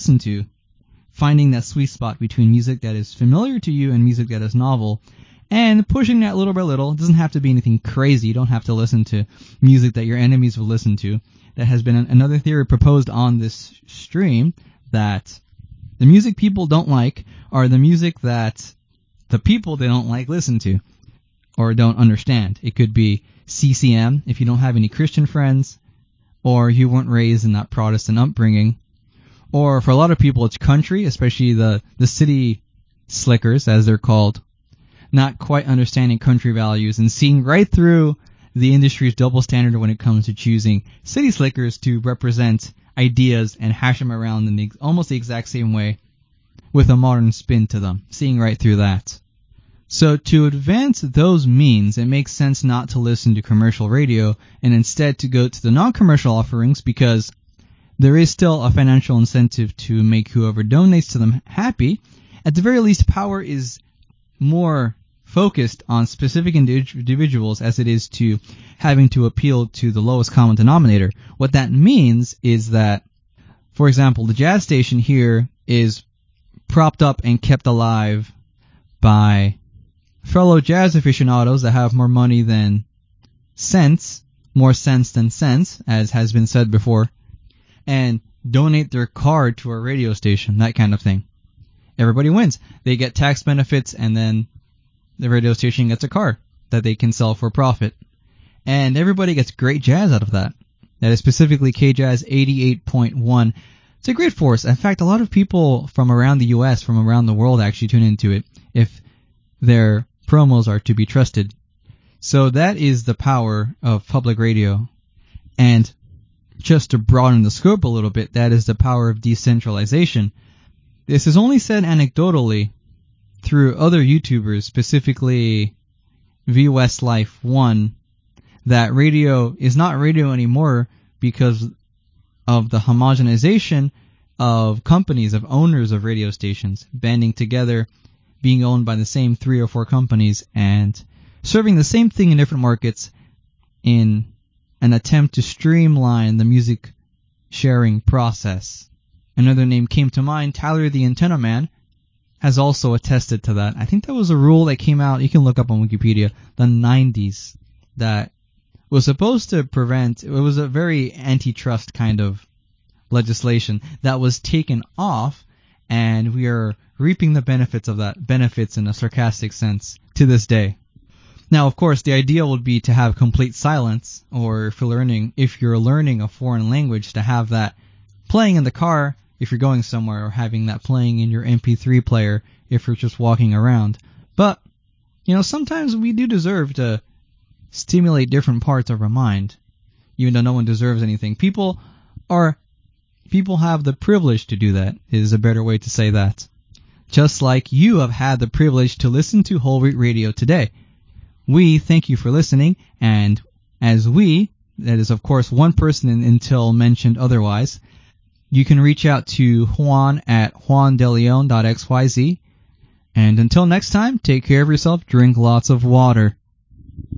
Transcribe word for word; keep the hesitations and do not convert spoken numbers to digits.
listen to, finding that sweet spot between music that is familiar to you and music that is novel, and pushing that little by little. It doesn't have to be anything crazy. You don't have to listen to music that your enemies will listen to. That has been an, another theory proposed on this stream, that the music people don't like are the music that the people they don't like listen to or don't understand. It could be C C M if you don't have any Christian friends, or you weren't raised in that Protestant upbringing. Or for a lot of people, it's country, especially the, the city slickers, as they're called, not quite understanding country values and seeing right through the industry's double standard when it comes to choosing city slickers to represent ideas and hash them around in the, almost the exact same way with a modern spin to them, seeing right through that. So to advance those means, it makes sense not to listen to commercial radio and instead to go to the non-commercial offerings, because there is still a financial incentive to make whoever donates to them happy. At the very least, power is more focused on specific individuals as it is to having to appeal to the lowest common denominator. What that means is that, for example, the jazz station here is propped up and kept alive by fellow jazz aficionados that have more money than sense, more sense than sense, as has been said before, and donate their car to a radio station, that kind of thing. Everybody wins. They get tax benefits, and then the radio station gets a car that they can sell for profit. And everybody gets great jazz out of that. That is specifically K-Jazz eighty-eight point one. It's a great force. In fact, a lot of people from around the U S, from around the world, actually tune into it if their promos are to be trusted. So that is the power of public radio. And just to broaden the scope a little bit, that is the power of decentralization. This is only said anecdotally through other YouTubers, specifically V Westlife one, that radio is not radio anymore because of the homogenization of companies, of owners of radio stations, banding together, being owned by the same three or four companies, and serving the same thing in different markets in an attempt to streamline the music sharing process. Another name came to mind, Tyler the Antenna Man, has also attested to that. I think that was a rule that came out, you can look up on Wikipedia, the nineties, that was supposed to prevent, it was a very antitrust kind of legislation that was taken off, and we are reaping the benefits of that, benefits in a sarcastic sense, to this day. Now, of course, the idea would be to have complete silence, or if you're learning, if you're learning a foreign language, to have that playing in the car if you're going somewhere, or having that playing in your M P three player if you're just walking around. But, you know, sometimes we do deserve to stimulate different parts of our mind, even though no one deserves anything. People are, people have the privilege to do that, is a better way to say that. Just like you have had the privilege to listen to Whole Wheat Radio today. We thank you for listening, and as we, that is of course one person in, until mentioned otherwise, you can reach out to Juan at juan de leon dot x y z. And until next time, take care of yourself, drink lots of water.